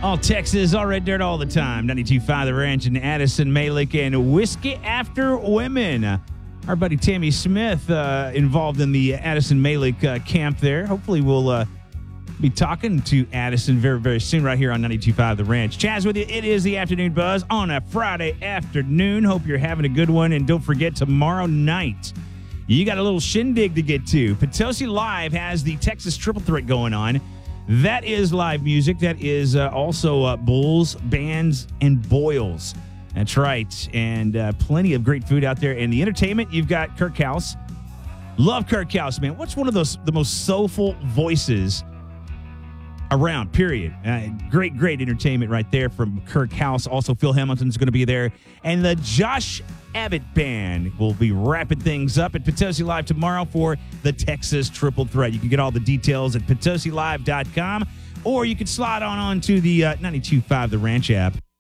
All Texas, all red dirt all the time. 92.5 The Ranch and Addison Malik and Whiskey After Women. Our buddy Tammy Smith involved in the Addison Malik camp there. Hopefully we'll be talking to Addison very, very soon right here on 92.5 The Ranch. Chaz with you. It is the Afternoon Buzz on a Friday afternoon. Hope you're having a good one. And don't forget, tomorrow night, you got a little shindig to get to. Potosi Live has the Texas Triple Threat going on. That is live music. That is also Bulls, Bands, and Boils. That's right. And plenty of great food out there. And the entertainment, you've got Kirk House. Love Kirk House, man. What's one of the most soulful voices around, period. Great entertainment right there from Kirk House. Also, Phil Hamilton's going to be there. And the Josh Abbott Band will be wrapping things up at Potosi Live tomorrow for the Texas Triple Threat. You can get all the details at potosilive.com, or you can slide on to the 92.5 The Ranch app.